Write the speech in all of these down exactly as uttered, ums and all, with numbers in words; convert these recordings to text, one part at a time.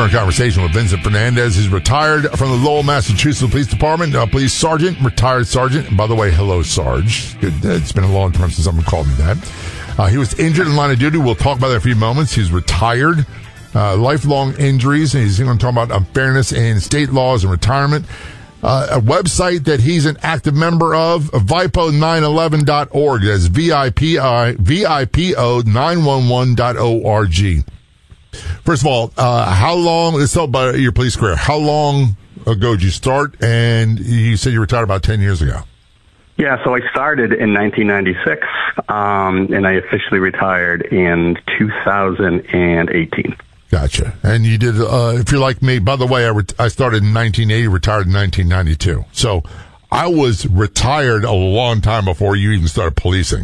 return conversation with Vincent Fernandez. He's retired from the Lowell, Massachusetts Police Department. Uh, police sergeant, retired sergeant. And by the way, hello, Sarge. Good, it's been a long time since someone called me that. Uh, he was injured in line of duty. We'll talk about that in a few moments. He's retired. Uh, lifelong injuries. And he's going to talk about unfairness in state laws and retirement. Uh, a website that he's an active member of, vipo nine eleven dot org. That's V I P I, V I P O nine one one dot org. First of all, uh, how long, let's talk about your police career. How long ago did you start? And you said you retired about ten years ago. Yeah, so I started in nineteen ninety-six, um, and I officially retired in two thousand eighteen. Gotcha. And you did, uh, if you're like me, by the way, I, re- I started in nineteen eighty, retired in nineteen ninety-two. So I was retired a long time before you even started policing.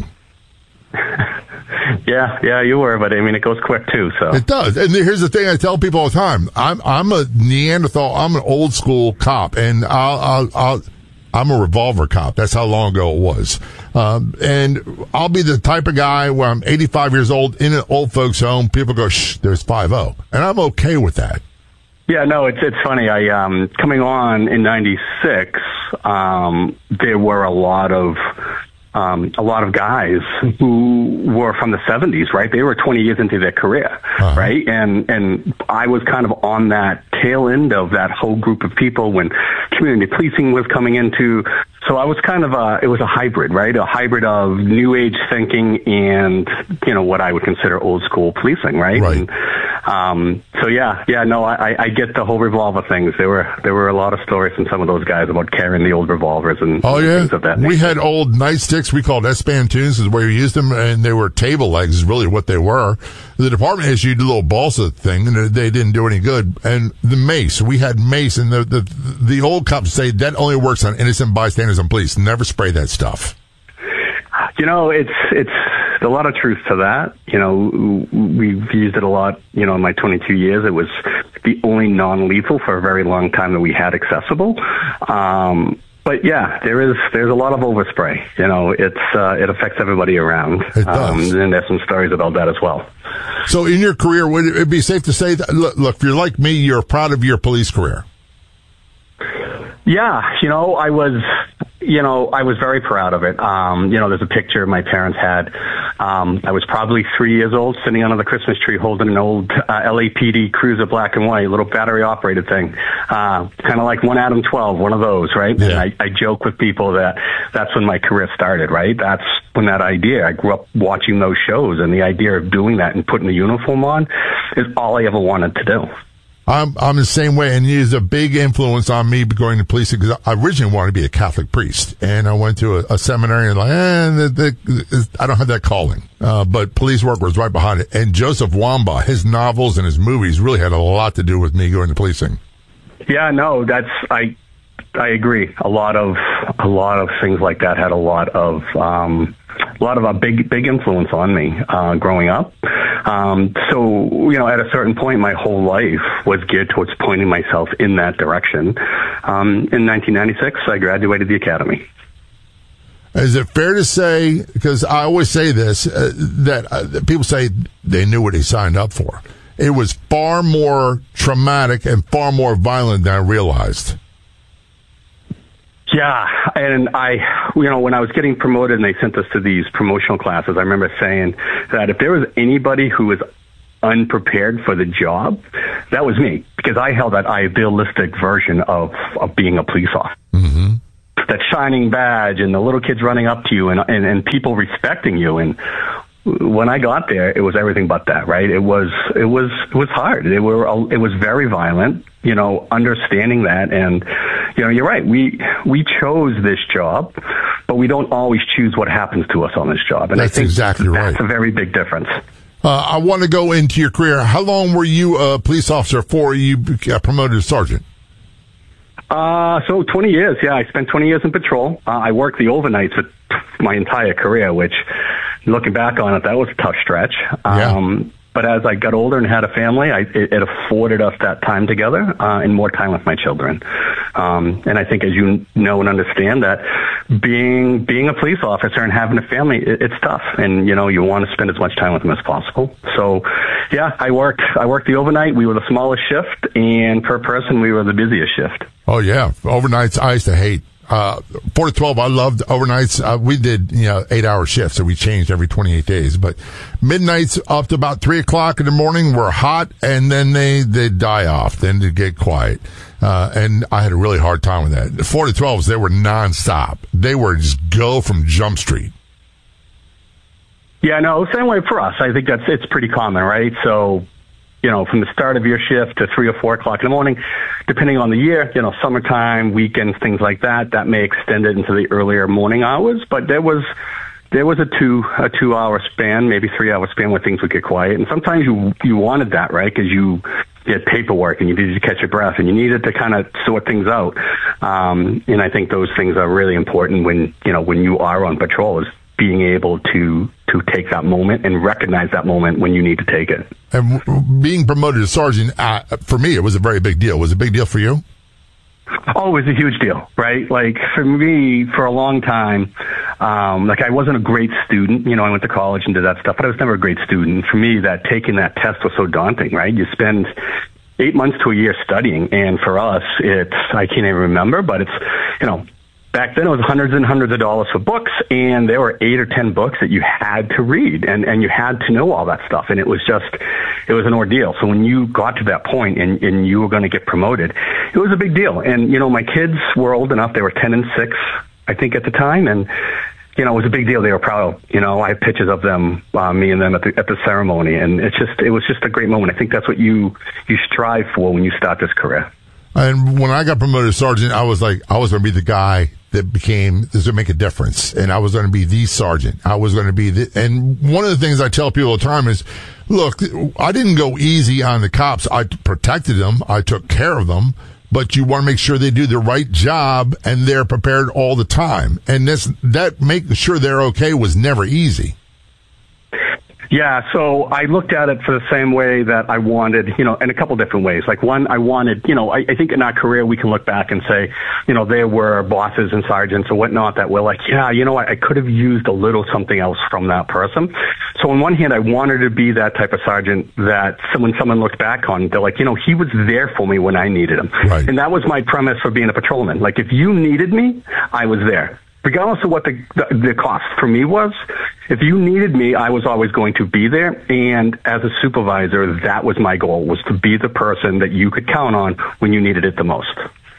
Yeah, yeah, you were, but I mean, it goes quick too, so. It does. And here's the thing I tell people all the time. I'm, I'm a Neanderthal, I'm an old school cop, and I'll, I'll, I'll, I'm a revolver cop. That's how long ago it was. Um, and I'll be the type of guy where I'm eighty-five years old in an old folks home. People go, shh, there's five oh. And I'm okay with that. Yeah, no, it's it's funny. I um coming on in ninety-six, um, there were a lot of um a lot of guys who were from the seventies, right? They were twenty years into their career, uh-huh. right? And and I was kind of on that tail end of that whole group of people when community policing was coming into. So I was kind of a, it was a hybrid, right? A hybrid of new age thinking and, you know, what I would consider old school policing, right? Right. And, um, so yeah, yeah, no, I, I get the whole revolver things. There were, there were a lot of stories from some of those guys about carrying the old revolvers and oh, yeah? things of that nature. We had old nightsticks. We called S-Bantoons is where we used them, and they were table legs is really what they were. The department issued a little balsa thing, and they didn't do any good. And the mace, we had mace, and the, the, the old cops say that only works on innocent bystanders and police. Never spray that stuff. You know, it's it's a lot of truth to that. You know, we've used it a lot, you know, in my twenty-two years. It was the only non-lethal for a very long time that we had accessible. Um, but yeah, there is there's a lot of overspray. You know, it's uh, it affects everybody around. It does. Um, and there's some stories about that as well. So in your career, would it be safe to say that, look, look, if you're like me, you're proud of your police career? Yeah, you know, I was, you know, I was very proud of it. Um, you know, there's a picture my parents had. Um, I was probably three years old, sitting under the Christmas tree, holding an old uh, L A P D Cruiser, black and white, little battery operated thing, uh, kind of like one Adam twelve, one of those, right? Yeah. And I, I joke with people that that's when my career started, right? That's when that idea. I grew up watching those shows, and the idea of doing that and putting the uniform on is all I ever wanted to do. I'm I'm the same way, and he's a big influence on me going to policing because I originally wanted to be a Catholic priest, and I went to a, a seminary and like, eh, the, the, I don't have that calling. Uh, but police work was right behind it. And Joseph Wambaugh, his novels and his movies really had a lot to do with me going to policing. Yeah, no, that's I I agree. A lot of a lot of things like that had a lot of um, a lot of a big big influence on me uh, growing up. Um, so, you know, at a certain point, my whole life was geared towards pointing myself in that direction. Um, in nineteen ninety-six, I graduated the academy. Is it fair to say, because I always say this, uh, that uh, people say they knew what they signed up for. It was far more traumatic and far more violent than I realized. Yeah, and I, you know, when I was getting promoted and they sent us to these promotional classes, I remember saying that if there was anybody who was unprepared for the job, that was me, because I held that idealistic version of, of being a police officer. Mm-hmm. That shining badge and the little kids running up to you and, and, and people respecting you. And when I got there, it was everything but that, right? It was, it was, it was hard. It were, it was very violent, you know, understanding that. And, you know, you're right. We, we chose this job, but we don't always choose what happens to us on this job. And that's I think exactly right. That's a very big difference. Uh, I want to go into your career. How long were you a police officer before you got promoted to sergeant? Uh, so twenty years. Yeah, I spent twenty years in patrol. Uh, I worked the overnights for my entire career, which, looking back on it, that was a tough stretch. Yeah. Um, But as I got older and had a family, I, it, it afforded us that time together uh, and more time with my children. Um, and I think, as you know and understand, that being being a police officer and having a family, it, it's tough. And you know, you want to spend as much time with them as possible. So, yeah, I worked I worked the overnight. We were the smallest shift, and per person, we were the busiest shift. Oh yeah, overnights I used to hate. Uh, four to twelve, I loved overnights. Uh, we did, you know, eight hour shifts, so we changed every twenty-eight days. But midnights up to about three o'clock in the morning were hot, and then they, they die off. Then they get quiet. Uh, and I had a really hard time with that. The four to twelves, they were nonstop. They were just go from Jump Street. Yeah, no, same way for us. I think that's, it's pretty common, right? So, you know, from the start of your shift to three or four o'clock in the morning, depending on the year, you know, summertime, weekends, things like that, that may extend it into the earlier morning hours. But there was, there was a two, a two hour span, maybe three hour span where things would get quiet. And sometimes you, you wanted that, right? Because you did paperwork and you needed to catch your breath and you needed to kind of sort things out. Um, and I think those things are really important when, you know, when you are on patrol, is being able to, to take that moment and recognize that moment when you need to take it. And being promoted to sergeant, uh, for me, it was a very big deal. Was it a big deal for you? Oh, it was a huge deal, right? Like, for me, for a long time, um, like, I wasn't a great student. You know, I went to college and did that stuff, but I was never a great student. For me, that taking that test was so daunting, right? You spend eight months to a year studying, and for us, it's, I can't even remember, but it's, you know, back then it was hundreds and hundreds of dollars for books, and there were eight or ten books that you had to read, and, and you had to know all that stuff, and it was just, it was an ordeal. So when you got to that point and, and you were going to get promoted, it was a big deal. And, you know, my kids were old enough, they were ten and six, I think, at the time, and, you know, it was a big deal. They were proud. You know, I have pictures of them, uh, me and them at the, at the ceremony, and it's just, it was just a great moment. I think that's what you, you strive for when you start this career. And when I got promoted to sergeant, I was like, I was going to be the guy that became, this would make a difference. And I was going to be the sergeant. I was going to be the, and one of the things I tell people all the time is, look, I didn't go easy on the cops. I protected them. I took care of them. But you want to make sure they do the right job and they're prepared all the time. And this, that making sure they're okay was never easy. Yeah, so I looked at it for the same way that I wanted, you know, in a couple different ways. Like, one, I wanted, you know, I, I think in our career we can look back and say, you know, there were bosses and sergeants or whatnot that were like, yeah, you know, I, I could have used a little something else from that person. So on one hand, I wanted to be that type of sergeant that when someone looked back on, they're like, you know, he was there for me when I needed him. Right. And that was my premise for being a patrolman. Like, if you needed me, I was there. Regardless of what the, the the cost for me was, if you needed me, I was always going to be there. And as a supervisor, that was my goal, was to be the person that you could count on when you needed it the most.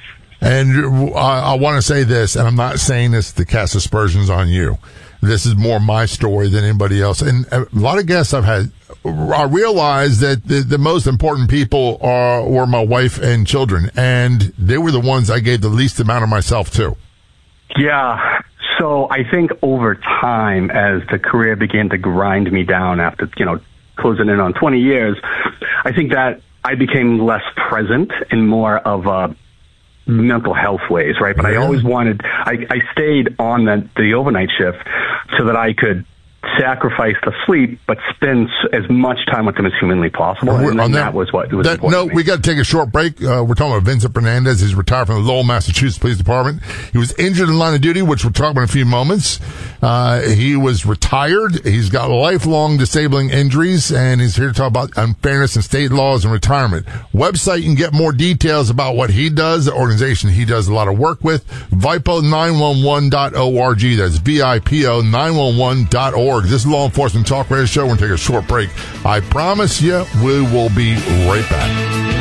And I, I want to say this, and I'm not saying this to cast aspersions on you. This is more my story than anybody else. And a lot of guests I've had, I realized that the, the most important people are were my wife and children, and they were the ones I gave the least amount of myself to. Yeah. So I think over time, as the career began to grind me down after, you know, closing in on twenty years, I think that I became less present in more of a mental health ways, right? But yeah. I always wanted, I, I stayed on the, the overnight shift so that I could sacrifice the sleep, but spend as much time with them as humanly possible. And, and that, that was what was that, important. No, we got to take a short break. Uh, we're talking about Vincent Fernandez. He's retired from the Lowell, Massachusetts Police Department. He was injured in line of duty, which we'll talk about in a few moments. Uh, he was retired. He's got lifelong disabling injuries, and he's here to talk about unfairness in state laws and retirement. Website, you can get more details about what he does, the organization he does a lot of work with, vipo nine one one dot org. That's V I P O nine one one dot org. This is Law Enforcement Talk Radio Show. We're going to take a short break. I promise you, we will be right back.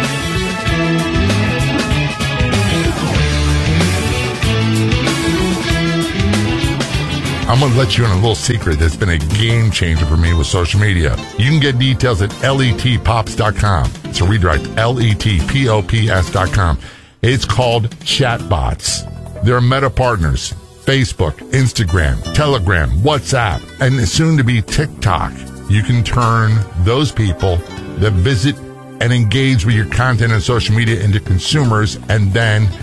I'm going to let you in a little secret that's been a game changer for me with social media. You can get details at let pops dot com. It's a redirect, let pops dot com. It's called Chatbots. They're Meta partners. Facebook, Instagram, Telegram, WhatsApp, and soon to be TikTok. You can turn those people that visit and engage with your content on social media into consumers and then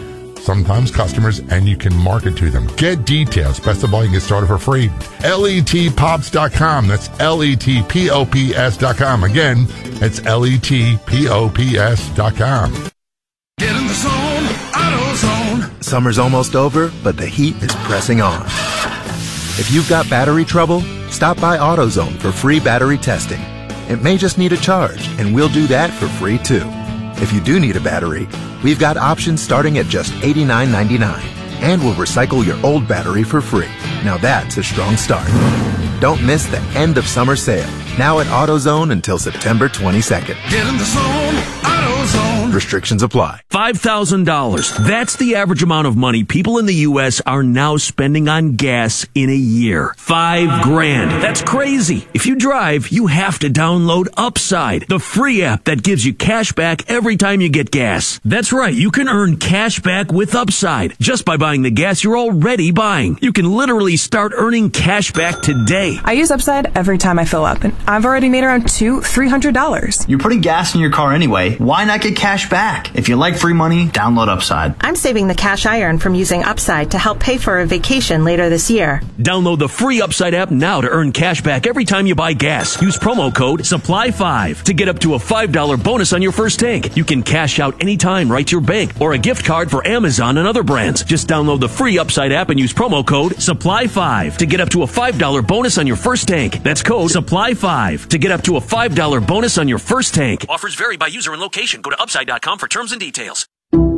sometimes customers, and you can market to them. Get details. Best of all, you can get started for free. L E T pops dot com. That's L E T P O P S dot com. Again, it's L E T P O P S dot com. Get in the zone, AutoZone. Summer's almost over, but the heat is pressing on. If you've got battery trouble, stop by AutoZone for free battery testing. It may just need a charge, and we'll do that for free too. If you do need a battery, we've got options starting at just eighty-nine ninety-nine, and we'll recycle your old battery for free. Now that's a strong start. Don't miss the end of summer sale, now at AutoZone until September twenty-second. Get in the zone, AutoZone. Restrictions apply. five thousand dollars. That's the average amount of money people in the U S are now spending on gas in a year. Five grand. That's crazy. If you drive, you have to download Upside, the free app that gives you cash back every time you get gas. That's right. You can earn cash back with Upside just by buying the gas you're already buying. You can literally start earning cash back today. I use Upside every time I fill up, and I've already made around two, three hundred dollars. You're putting gas in your car anyway. Why not get cash back? If you like free money, download Upside. I'm saving the cash I earn from using Upside to help pay for a vacation later this year. Download the free Upside app now to earn cash back every time you buy gas. Use promo code supply five to get up to a five dollar bonus on your first tank. You can cash out anytime right to your bank or a gift card for Amazon and other brands. Just download the free Upside app and use promo code supply five to get up to a five dollar bonus on your first tank. That's code supply five to get up to a five dollar bonus on your first tank. Offers vary by user and location. Go to upside dot com for terms and details.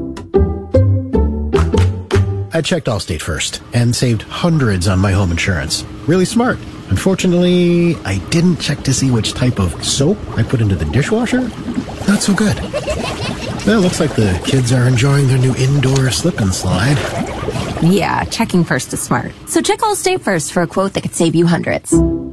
I checked Allstate first and saved hundreds on my home insurance. Really smart. Unfortunately, I didn't check to see which type of soap I put into the dishwasher. Not so good. Well, looks like the kids are enjoying their new indoor slip and slide. Yeah, checking first is smart. So check Allstate first for a quote that could save you hundreds.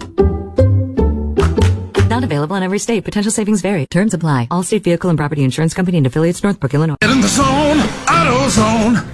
Not available in every state. Potential savings vary. Terms apply. Allstate Vehicle and Property Insurance Company and affiliates, Northbrook, Illinois. Get in the zone, AutoZone.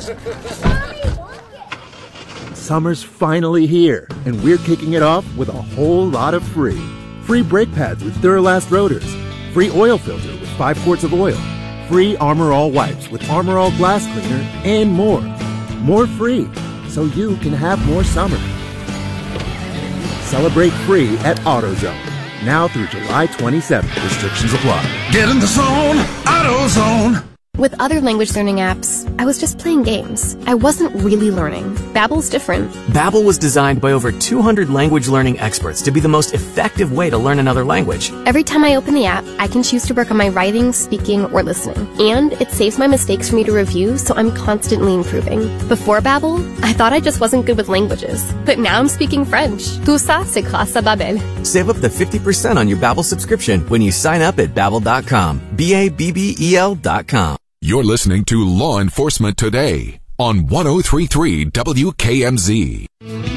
Summer's finally here, and we're kicking it off with a whole lot of free. Free brake pads with Duralast rotors. Free oil filter with five quarts of oil. Free Armor All wipes with Armor All glass cleaner, and more. More free, so you can have more summer. Celebrate free at AutoZone. Now through July twenty-seventh. Restrictions apply. Get in the zone, AutoZone. With other language learning apps, I was just playing games. I wasn't really learning. Babbel's different. Babbel was designed by over two hundred language learning experts to be the most effective way to learn another language. Every time I open the app, I can choose to work on my writing, speaking, or listening. And it saves my mistakes for me to review, so I'm constantly improving. Before Babbel, I thought I just wasn't good with languages. But now I'm speaking French. Tout ça, c'est grâce à Babbel. Save up to fifty percent on your Babbel subscription when you sign up at Babbel dot com. B A B B E L dot com. You're listening to Law Enforcement Today on one oh three point three W K M Z.